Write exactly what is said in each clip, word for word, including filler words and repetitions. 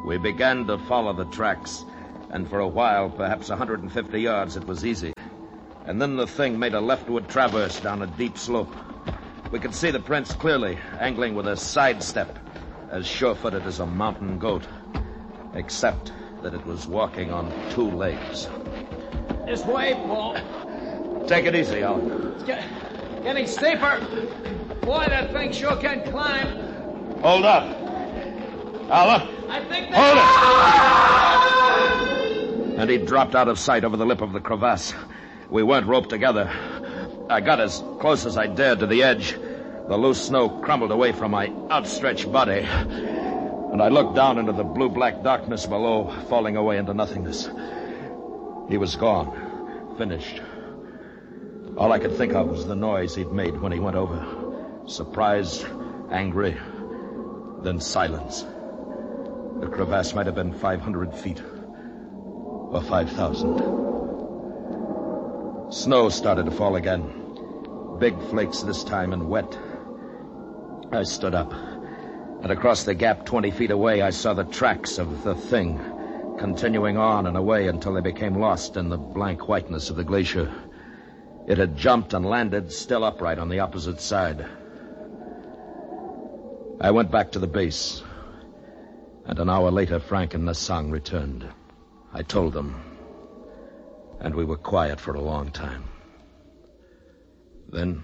We began to follow the tracks, and for a while, perhaps one hundred fifty yards, it was easy. And then the thing made a leftward traverse down a deep slope. We could see the prints clearly, angling with a sidestep, as sure-footed as a mountain goat, except that it was walking on two legs. This way, Paul. Take it easy, Alan. It's get, getting steeper. Boy, that thing sure can climb. Hold up. Alan. I think that... Hold it! And he dropped out of sight over the lip of the crevasse. We weren't roped together. I got as close as I dared to the edge. The loose snow crumbled away from my outstretched body. And I looked down into the blue-black darkness below, falling away into nothingness. He was gone. Finished. All I could think of was the noise he'd made when he went over. Surprised, angry, then silence. The crevasse might have been five hundred feet. Or five thousand. Snow started to fall again. Big flakes this time and wet. I stood up. And across the gap twenty feet away, I saw the tracks of the thing, continuing on and away until they became lost in the blank whiteness of the glacier. It had jumped and landed still upright on the opposite side. I went back to the base. And an hour later, Frank and Nassang returned. I told them. And we were quiet for a long time. Then...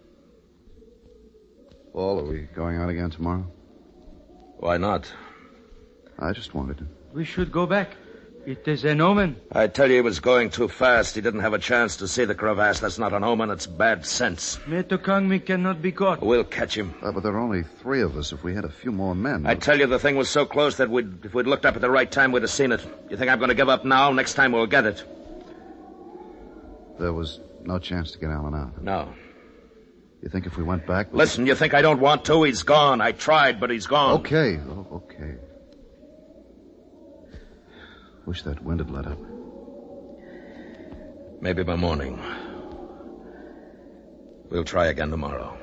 Paul, are we going out again tomorrow? Why not? I just wanted to. We should go back. It is an omen. I tell you, he was going too fast. He didn't have a chance to see the crevasse. That's not an omen. It's bad sense. Metokangmi cannot be caught. We'll catch him. Uh, but there are only three of us. If we had a few more men... I tell you, the thing was so close that we'd, if we'd looked up at the right time, we'd have seen it. You think I'm going to give up now? Next time we'll get it. There was no chance to get Alan out? No. You think if we went back... Listen, you think I don't want to? He's gone. I tried, but he's gone. Okay. Oh, okay. Wish that wind had let up. Maybe by morning. We'll try again tomorrow.